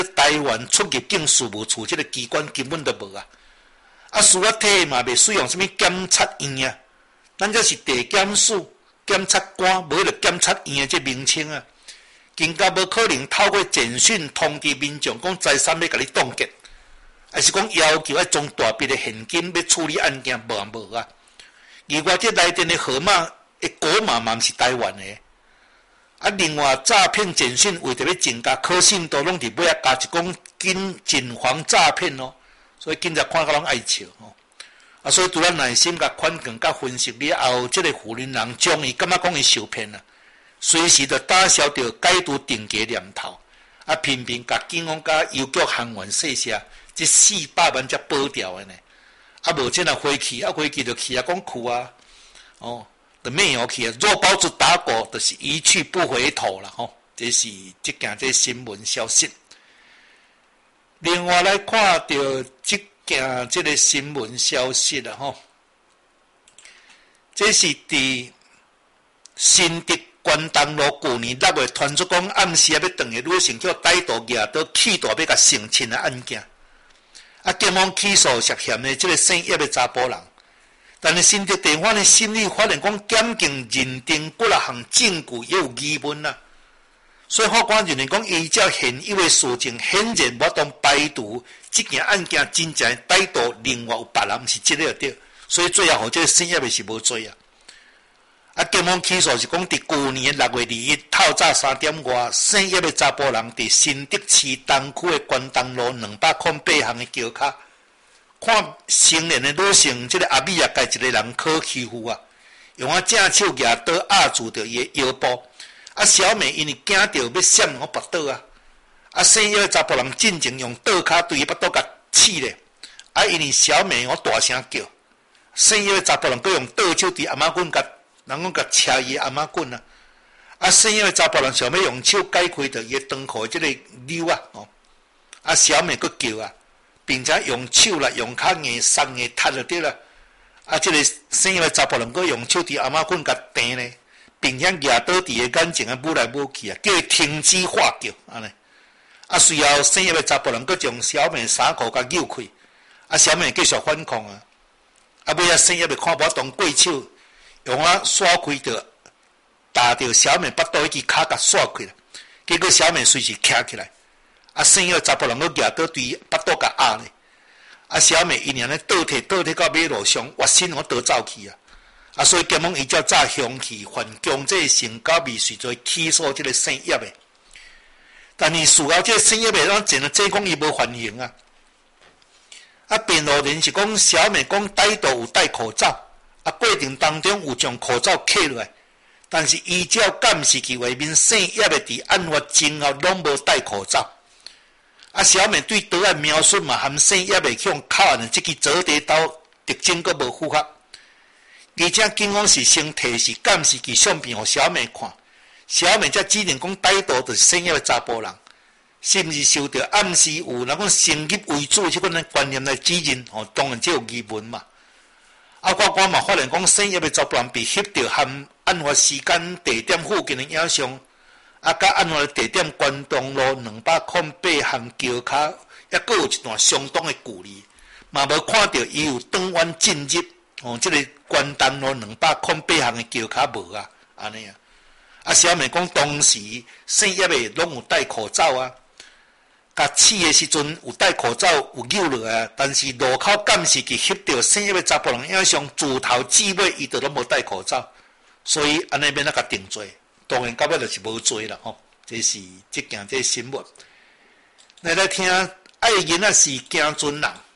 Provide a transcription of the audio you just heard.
台湾出入境事务处这个机关根本都无啊！啊，事啊体嘛未使用什么检察院啊，咱这是地检署、检察官，无了检察院的这名称啊，更加无可能透过简讯通知民众讲财产要甲你冻结，还是讲要求要装大笔的现金要处理案件，无啊！而我这来电的号码的国码嘛是台湾的。啊，另外诈骗简讯为着要增加可信度，拢伫尾啊加一讲谨防诈骗哦，所以警察看到拢爱笑哦。啊，所以除了耐心甲宽广甲分析了后，这个负责人将伊感觉讲伊受骗啦，随时就打消掉改度定价念头，啊，频频甲警方甲邮局行员说下，这400万才保掉的呢。啊，无这样回去，啊回去就去啊讲去啊，哦。的没有去啊，若包子打过，就是一去不回头了吼。这是这件这新闻消息。另外来看到这件这个新闻消息了吼，这是伫新竹关东路去年6月传出讲暗时要转去女性叫歹徒举刀企图要甲性侵的案件，啊，警方起诉涉嫌的这个姓叶的查甫人。但是新竹地方的审理发现讲，检警认定几项证据也有疑问啦，所以法官认为讲，依照现有的事情，显然无当排除这件案件真正歹徒另外有别人是这个对，所以最后这个姓叶的是无罪啊。啊，警方起诉是讲，伫去年6月2日透早3点外，姓叶的查甫人伫新竹市东区的关东路208巷的桥骹。看成年的女性，这个阿米啊，甲一个人可欺负啊，用正手举刀压住着伊的腰部，啊，小妹因为惊着要闪我拔刀啊，啊，姓叶的查甫人进前用刀骹对伊巴刀甲刺咧，啊，因为小妹我大声叫，姓叶的查甫人佫用刀手伫阿妈棍甲人讲甲掐伊阿妈棍啊，啊，姓叶的查甫人想要用手解开着伊长裤这个溜啊，哦，啊，小妹佫叫啊。并且用手啦，用脚硬、送硬踢就对啦。啊，这个生的查甫人佫用手伫阿妈棍甲钉咧，并且举刀伫个眼前啊舞来舞去啊，叫伊停止喊叫安尼。啊，随后生的查甫人佫将小妹衫裤甲扭开，啊，小妹继续反抗啊。啊，尾啊生的看无当过手，用甩开着，打着小妹巴肚一支骹甲甩开了，结果小妹随时徛起来。啊，生的查甫人佫举刀对巴肚甲压咧，啊，小妹因安尼倒退到马路上，活身我倒走去啊！啊，所以警方依照诈凶器犯强制性交未遂罪起诉这个姓叶的，但是事后这个姓叶的咱前了这讲伊无反刑啊！啊，辩护人是讲小妹讲歹徒有戴口罩，啊，过程当中有将口罩揢落来，但是依照监视器画面，姓叶的伫案发前后拢无戴口罩。啊，小妹对刀案描述嘛，含姓叶未向靠岸的这支折叠刀特征佫无符合，而且警方是先提示监视器相片互小妹看，小妹才指认讲歹徒就是姓叶的查甫人，是毋是受到暗示有那讲生育为主这款观念来指认？哦，当然这有疑问嘛。啊，法官嘛发现讲姓叶的查甫人被翕到含案发时间地点附近的影像。啊，甲案发地点关东路208巷桥骹，还佫有一段相当的距离，嘛无看到伊有转弯进入哦，这个关东路208巷的桥骹无啊，安尼啊。啊，小妹讲当时姓叶的拢有戴口罩啊，甲刺的时阵有戴口罩有扭落啊，但是路口监视器翕到姓叶的查甫人影像自头至尾伊都拢无戴口罩，所以安尼免甲定罪。当然，到尾就是无罪啦吼。这是这件这新闻。来听，爱囡仔是惊尊人。